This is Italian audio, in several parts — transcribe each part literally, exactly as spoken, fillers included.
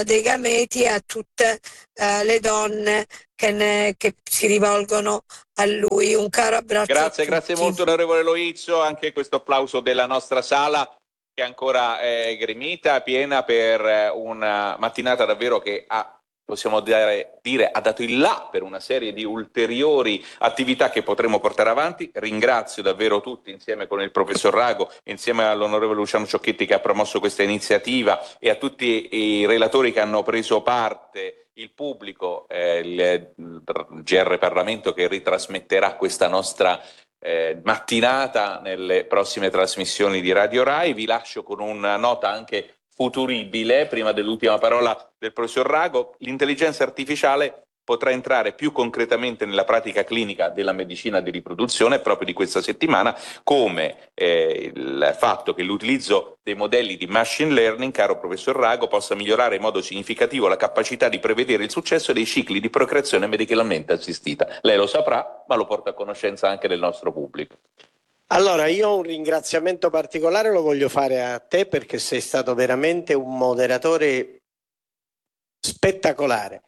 dei gameti a tutte eh, le donne che, ne- che si rivolgono a lui. Un caro abbraccio a Grazie, grazie tutti. molto onorevole Loizzo, anche questo applauso della nostra sala che ancora è gremita, piena per una mattinata davvero che ha, possiamo dire, dire, ha dato il là per una serie di ulteriori attività che potremo portare avanti. Ringrazio davvero tutti insieme con il professor Rago, insieme all'onorevole Luciano Ciocchetti che ha promosso questa iniziativa e a tutti i relatori che hanno preso parte, il pubblico, eh, il G R Parlamento che ritrasmetterà questa nostra eh, mattinata nelle prossime trasmissioni di Radio Rai. Vi lascio con una nota anche futuribile, prima dell'ultima parola del professor Rago. L'intelligenza artificiale potrà entrare più concretamente nella pratica clinica della medicina di riproduzione proprio di questa settimana, come eh, il fatto che l'utilizzo dei modelli di machine learning, caro professor Rago, possa migliorare in modo significativo la capacità di prevedere il successo dei cicli di procreazione medicalmente assistita. Lei lo saprà, ma lo porta a conoscenza anche del nostro pubblico. Allora, io un ringraziamento particolare lo voglio fare a te perché sei stato veramente un moderatore spettacolare,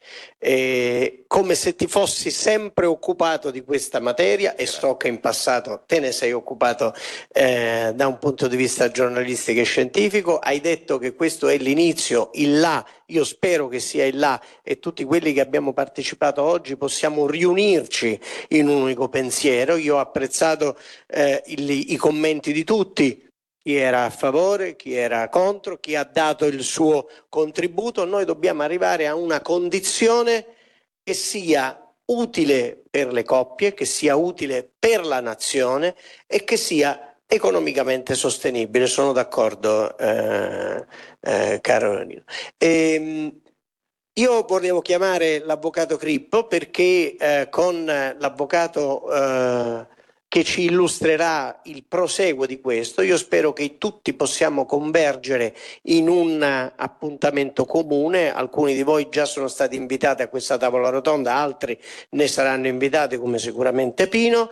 eh, come se ti fossi sempre occupato di questa materia e so che in passato te ne sei occupato eh, da un punto di vista giornalistico e scientifico. Hai detto che questo è l'inizio, il là, io spero che sia il là e tutti quelli che abbiamo partecipato oggi possiamo riunirci in un unico pensiero. Io ho apprezzato eh, il, i commenti di tutti, chi era a favore, chi era contro, chi ha dato il suo contributo. Noi dobbiamo arrivare a una condizione che sia utile per le coppie, che sia utile per la nazione e che sia economicamente sostenibile. Sono d'accordo, eh, eh, caro Nino. E, io volevo chiamare l'avvocato Crippo perché eh, con l'avvocato eh, che ci illustrerà il proseguo di questo, io spero che tutti possiamo convergere in un appuntamento comune. Alcuni di voi già sono stati invitati a questa tavola rotonda, altri ne saranno invitati come sicuramente Pino,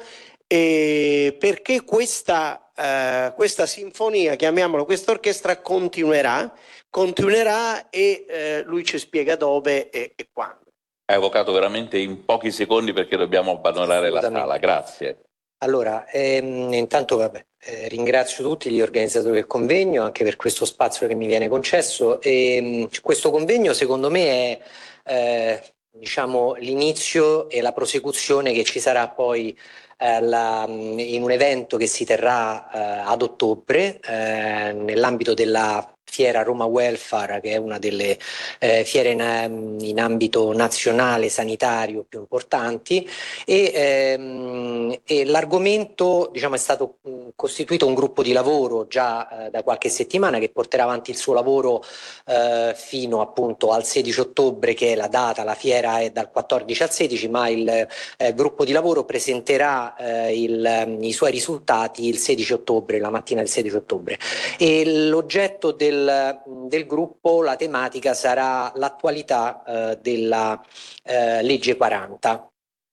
e perché questa, eh, questa sinfonia, chiamiamola questa orchestra, continuerà, continuerà e eh, lui ci spiega dove e, e quando. Hai evocato veramente in pochi secondi perché dobbiamo abbandonare la sala, grazie. Allora, ehm, intanto vabbè, eh, ringrazio tutti gli organizzatori del convegno anche per questo spazio che mi viene concesso. E, mh, questo convegno secondo me è eh, diciamo, l'inizio e la prosecuzione che ci sarà poi eh, la, in un evento che si terrà eh, ad ottobre eh, nell'ambito della Fiera Roma Welfare, che è una delle eh, fiere in, in ambito nazionale sanitario più importanti, e, ehm, e l'argomento, diciamo, è stato mh, costituito un gruppo di lavoro già eh, da qualche settimana che porterà avanti il suo lavoro eh, fino appunto al sedici ottobre, che è la data. La fiera è dal quattordici al sedici, ma il eh, gruppo di lavoro presenterà eh, il, i suoi risultati il sedici ottobre, la mattina del sedici ottobre. E l'oggetto del del gruppo, la tematica sarà l'attualità eh, della eh, legge quaranta.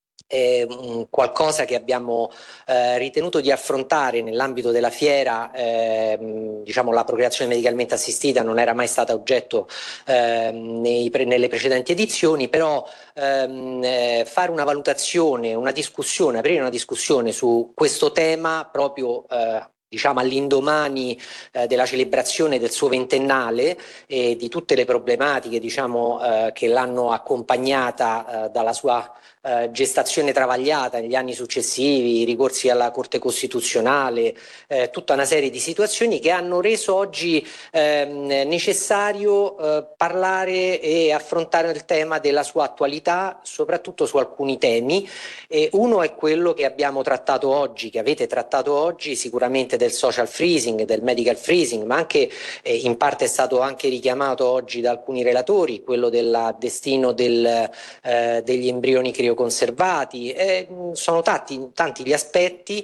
È um, qualcosa che abbiamo eh, ritenuto di affrontare nell'ambito della fiera. Eh, diciamo, la procreazione medicalmente assistita non era mai stata oggetto eh, nei pre- nelle precedenti edizioni, però ehm, eh, fare una valutazione, una discussione, aprire una discussione su questo tema proprio eh, diciamo all'indomani eh, della celebrazione del suo ventennale e di tutte le problematiche, diciamo, eh, che l'hanno accompagnata eh, dalla sua eh, gestazione travagliata negli anni successivi, i ricorsi alla Corte Costituzionale, eh, tutta una serie di situazioni che hanno reso oggi ehm, necessario eh, parlare e affrontare il tema della sua attualità, soprattutto su alcuni temi. E uno è quello che abbiamo trattato oggi, che avete trattato oggi, sicuramente del social freezing, del medical freezing, ma anche eh, in parte è stato anche richiamato oggi da alcuni relatori, quello del destino del, eh, degli embrioni crioconservati. Eh, sono tanti, tanti gli aspetti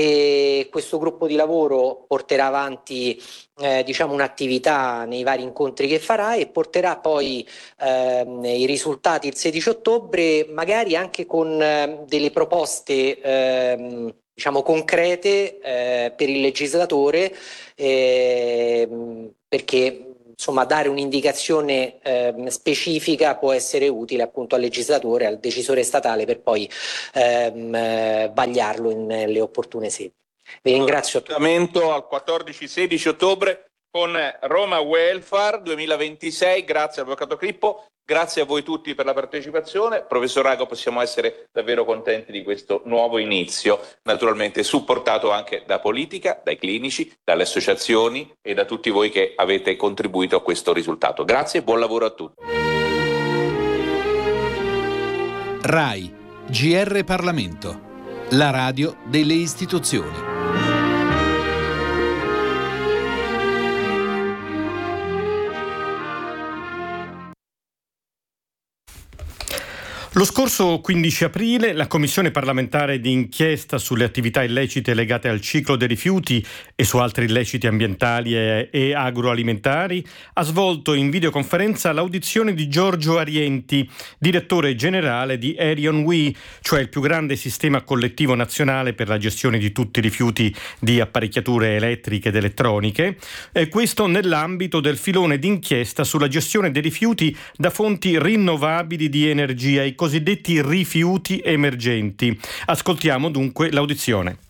e questo gruppo di lavoro porterà avanti eh, diciamo un'attività nei vari incontri che farà e porterà poi ehm, i risultati il sedici ottobre, magari anche con eh, delle proposte ehm, diciamo concrete eh, per il legislatore, eh, perché insomma dare un'indicazione eh, specifica può essere utile appunto al legislatore, al decisore statale, per poi ehm, eh, vagliarlo in, nelle opportune sedi. Vi ringrazio. Appuntamento al quattordici sedici ottobre con Roma Welfare duemilaventisei. Grazie Avvocato Crippo, grazie a voi tutti per la partecipazione. Professor Rago, possiamo essere davvero contenti di questo nuovo inizio, naturalmente supportato anche da politica, dai clinici, dalle associazioni e da tutti voi che avete contribuito a questo risultato. Grazie e buon lavoro a tutti. RAI, G R Parlamento, la radio delle istituzioni. Lo scorso quindici aprile la Commissione parlamentare di inchiesta sulle attività illecite legate al ciclo dei rifiuti e su altri illeciti ambientali e, e agroalimentari ha svolto in videoconferenza l'audizione di Giorgio Arienti, direttore generale di Erion We, cioè il più grande sistema collettivo nazionale per la gestione di tutti i rifiuti di apparecchiature elettriche ed elettroniche, e questo nell'ambito del filone d'inchiesta sulla gestione dei rifiuti da fonti rinnovabili di energia, i cosiddetti rifiuti emergenti. Ascoltiamo dunque l'audizione.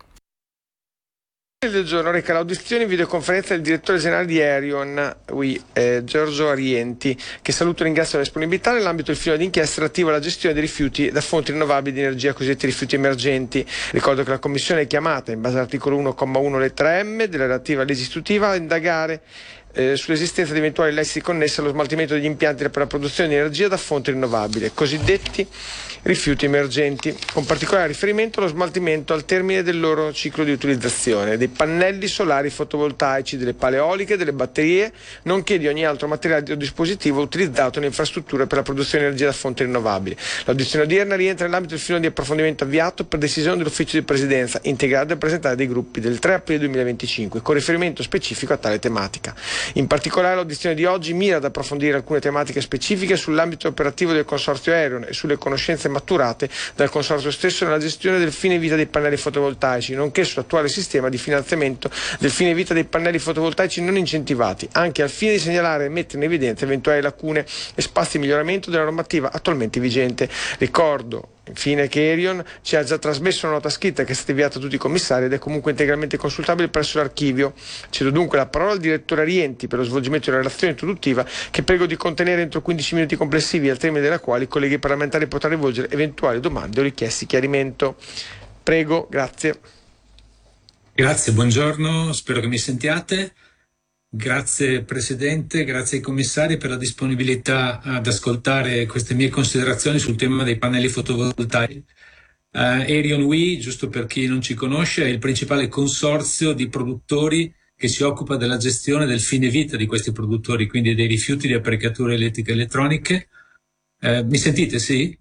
Il del giorno reca l'audizione in videoconferenza del direttore generale di Erion We, eh, Giorgio Arienti, che saluto e ringrazio la disponibilità nell'ambito del filone d'inchiesta relativo alla gestione dei rifiuti da fonti rinnovabili di energia, cosiddetti rifiuti emergenti. Ricordo che la Commissione è chiamata, in base all'articolo uno comma uno lettera M della relativa legge istitutiva, a indagare Eh, sull'esistenza di eventuali illeciti connessi allo smaltimento degli impianti per la produzione di energia da fonte rinnovabile, cosiddetti rifiuti emergenti, con particolare riferimento allo smaltimento al termine del loro ciclo di utilizzazione dei pannelli solari fotovoltaici, delle pale eoliche, delle batterie, nonché di ogni altro materiale o dispositivo utilizzato in infrastrutture per la produzione di energia da fonte rinnovabile. L'audizione odierna rientra nell'ambito del filone di approfondimento avviato per decisione dell'ufficio di presidenza, integrato e presentato dai gruppi del tre aprile duemilaventicinque, con riferimento specifico a tale tematica. In particolare l'audizione di oggi mira ad approfondire alcune tematiche specifiche sull'ambito operativo del Consorzio Erion e sulle conoscenze maturate dal Consorzio stesso nella gestione del fine vita dei pannelli fotovoltaici, nonché sull'attuale sistema di finanziamento del fine vita dei pannelli fotovoltaici non incentivati, anche al fine di segnalare e mettere in evidenza eventuali lacune e spazi di miglioramento della normativa attualmente vigente. Ricordo infine che Erion ci ha già trasmesso una nota scritta che è stata inviata a tutti i commissari ed è comunque integralmente consultabile presso l'archivio. Cedo dunque la parola al direttore Arienti per lo svolgimento della relazione introduttiva, che prego di contenere entro quindici minuti complessivi, al termine della quale i colleghi parlamentari potranno rivolgere eventuali domande o richieste di chiarimento. Prego, grazie. Grazie, buongiorno, spero che mi sentiate. Grazie Presidente, grazie ai commissari per la disponibilità ad ascoltare queste mie considerazioni sul tema dei pannelli fotovoltaici. Uh, Erion We, giusto per chi non ci conosce, è il principale consorzio di produttori che si occupa della gestione del fine vita di questi produttori, quindi dei rifiuti di apparecchiature elettriche e elettroniche. Uh, mi sentite, sì?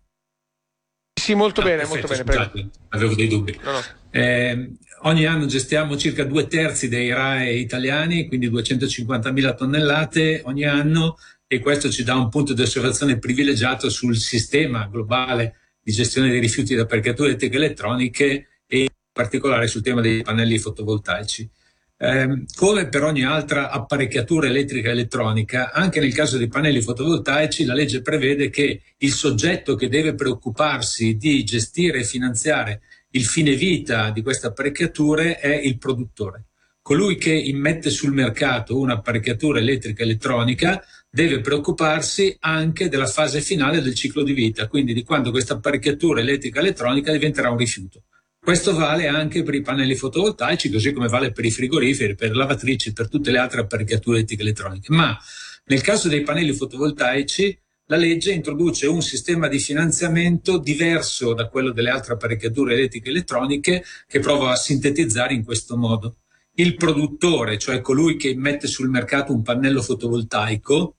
Sì, molto ah, bene, perfetto, molto bene, scusate, avevo dei dubbi. No, no. Eh, ogni anno gestiamo circa due terzi dei R A E italiani, quindi duecentocinquantamila tonnellate ogni anno, e questo ci dà un punto di osservazione privilegiato sul sistema globale di gestione dei rifiuti da apparecchiature elettriche e elettroniche e in particolare sul tema dei pannelli fotovoltaici. Eh, come per ogni altra apparecchiatura elettrica e elettronica, anche nel caso dei pannelli fotovoltaici la legge prevede che il soggetto che deve preoccuparsi di gestire e finanziare il fine vita di queste apparecchiature è il produttore. Colui che immette sul mercato un'apparecchiatura elettrica e elettronica deve preoccuparsi anche della fase finale del ciclo di vita, quindi di quando questa apparecchiatura elettrica e elettronica diventerà un rifiuto. Questo vale anche per i pannelli fotovoltaici, così come vale per i frigoriferi, per le lavatrici, per tutte le altre apparecchiature elettriche e elettroniche. Ma nel caso dei pannelli fotovoltaici la legge introduce un sistema di finanziamento diverso da quello delle altre apparecchiature elettriche e elettroniche, che provo a sintetizzare in questo modo. Il produttore, cioè colui che mette sul mercato un pannello fotovoltaico,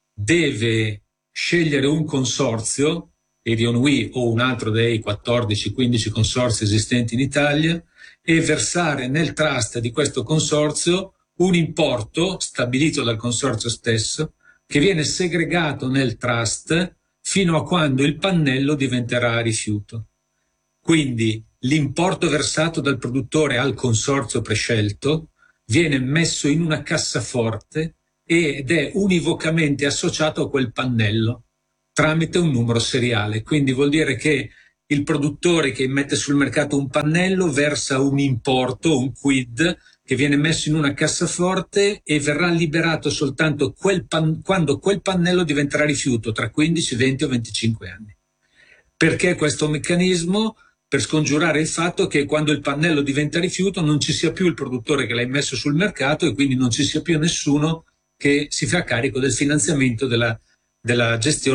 deve scegliere un consorzio, Erion We o un altro dei quattordici quindici consorzi esistenti in Italia, e versare nel trust di questo consorzio un importo stabilito dal consorzio stesso, che viene segregato nel trust fino a quando il pannello diventerà rifiuto. Quindi l'importo versato dal produttore al consorzio prescelto viene messo in una cassaforte ed è univocamente associato a quel pannello tramite un numero seriale. Quindi vuol dire che il produttore che mette sul mercato un pannello versa un importo, un quid, che viene messo in una cassaforte e verrà liberato soltanto quel pan- quando quel pannello diventerà rifiuto, tra quindici, venti o venticinque anni. Perché questo meccanismo? Per scongiurare il fatto che quando il pannello diventa rifiuto non ci sia più il produttore che l'ha messo sul mercato e quindi non ci sia più nessuno che si fa carico del finanziamento della, della gestione